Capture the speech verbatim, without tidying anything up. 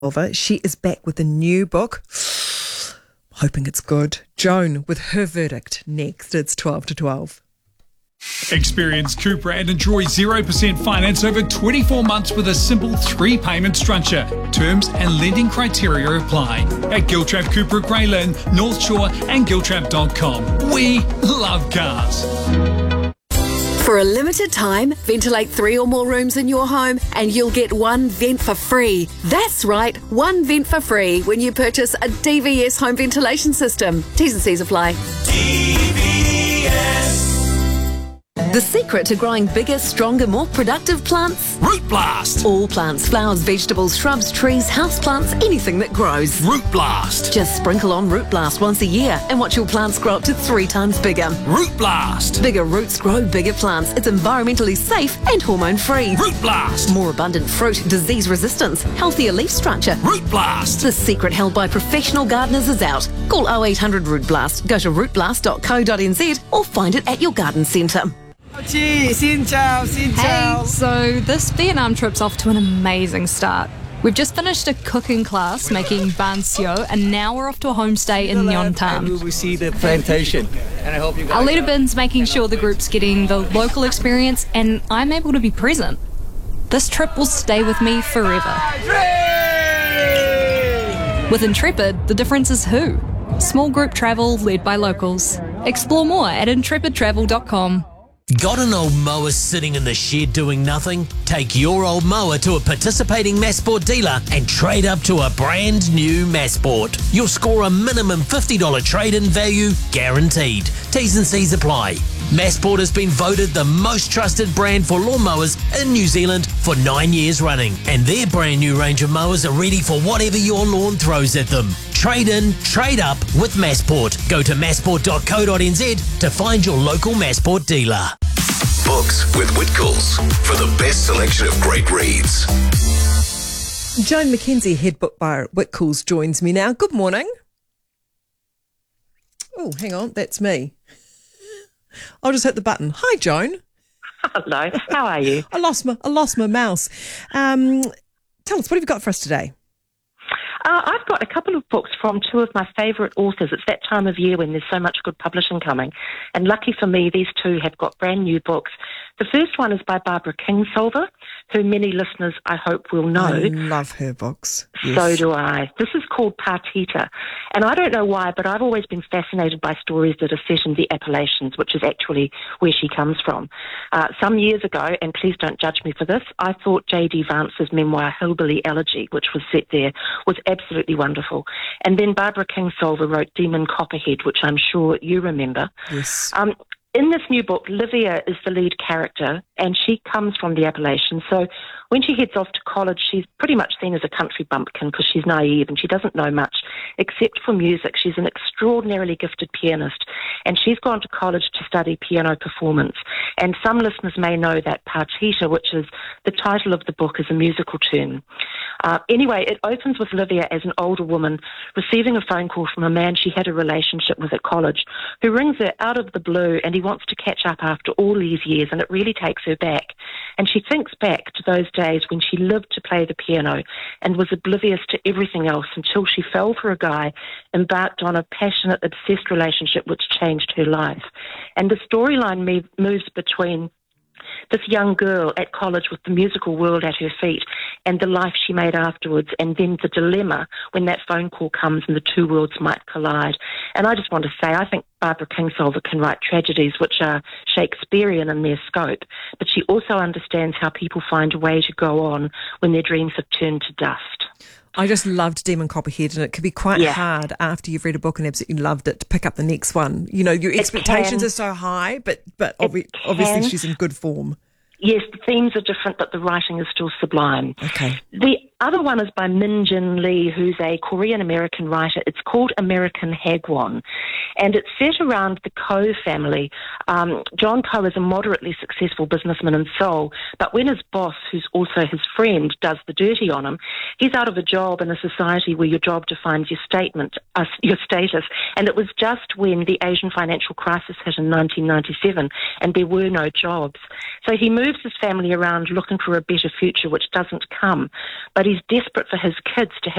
Silva. She is back with a new book. Hoping it's good. Joan with her verdict next. It's twelve to twelve. Experience Cupra and enjoy zero percent finance over twenty-four months with a simple three-payment structure. Terms and lending criteria apply. At Giltrap Cupra Greylin, North Shore and giltrap dot com. We love cars. For a limited time, ventilate three or more rooms in your home and you'll get one vent for free. That's right, one vent for free when you purchase a D V S home ventilation system. T's and C's apply. D V S. The secret to growing bigger, stronger, more productive plants? Root Blast. All plants, flowers, vegetables, shrubs, trees, houseplants, anything that grows. Root Blast. Just sprinkle on Root Blast once a year and watch your plants grow up to three times bigger. Root Blast. Bigger roots grow bigger plants. It's environmentally safe and hormone-free. Root Blast. More abundant fruit, disease resistance, healthier leaf structure. Root Blast. The secret held by professional gardeners is out. Call oh eight hundred Root Blast, go to root blast dot co dot n z or find it at your garden centre. Xin chào, xin chào. Hey, so this Vietnam trip's off to an amazing start. We've just finished a cooking class making ban sio, and now we're off to a homestay in Nyon Tam. We will see the plantation, and I hope you guys. Our leader Bin's making sure the group's getting the local experience, and I'm able to be present. This trip will stay with me forever. With Intrepid, the difference is who. Small group travel led by locals. Explore more at intrepid travel dot com. Got an old mower sitting in the shed doing nothing? Take your old mower to a participating Massport dealer and trade up to a brand new Massport. You'll score a minimum fifty dollars trade-in value guaranteed. T's and C's apply. Massport has been voted the most trusted brand for lawnmowers in New Zealand for nine years running, and their brand new range of mowers are ready for whatever your lawn throws at them. Trade in, trade up with Massport. Go to massport dot co dot n z to find your local Massport dealer. Books with Whitcoulls for the best selection of great reads. Joan McKenzie, head book buyer at Whitcoulls, joins me now. Good morning. Oh, hang on, that's me. I'll just hit the button. Hi, Joan. Hello, how are you? I lost my I lost my mouse. Um, tell us, what have you got for us today? Uh, I've got a couple of books from two of my favourite authors. It's that time of year when there's so much good publishing coming. And lucky for me, these two have got brand new books. The first one is by Barbara Kingsolver, who many listeners, I hope, will know. I love her books. Yes. So do I. This is called Partita. And I don't know why, but I've always been fascinated by stories that are set in the Appalachians, which is actually where she comes from. Uh, some years ago, and please don't judge me for this, I thought J D Vance's memoir, Hillbilly Elegy, which was set there, was absolutely wonderful. And then Barbara Kingsolver wrote Demon Copperhead, which I'm sure you remember. Yes. Um, in this new book, Livia is the lead character, and she comes from the Appalachians. So when she heads off to college, she's pretty much seen as a country bumpkin because she's naive and she doesn't know much except for music. She's an extraordinarily gifted pianist, and she's gone to college to study piano performance. And some listeners may know that Partita, which is the title of the book, is a musical term. Uh, anyway, it opens with Livia as an older woman receiving a phone call from a man she had a relationship with at college, who rings her out of the blue, and he wants to catch up after all these years, and it really takes her back. And she thinks back to those days when she lived to play the piano and was oblivious to everything else until she fell for a guy, embarked on a passionate, obsessed relationship which changed her life. And the storyline me- moves between this young girl at college with the musical world at her feet and the life she made afterwards, and then the dilemma when that phone call comes and the two worlds might collide. And I just want to say, I think Barbara Kingsolver can write tragedies which are Shakespearean in their scope, but she also understands how people find a way to go on when their dreams have turned to dust. I just loved Demon Copperhead, and it can be quite yeah. hard after you've read a book and absolutely loved it to pick up the next one. You know, your expectations are so high, but but obvi- obviously she's in good form. Yes, the themes are different, but the writing is still sublime. Okay. The other one is by Min Jin Lee, who's a Korean-American writer. It's called American Hagwon, and it's set around the Ko family. Um, John Ko is a moderately successful businessman in Seoul, but when his boss, who's also his friend, does the dirty on him, he's out of a job in a society where your job defines your statement, uh, your status. And it was just when the Asian financial crisis hit in nineteen ninety-seven, and there were no jobs. So he moves his family around looking for a better future, which doesn't come. But he he's desperate for his kids to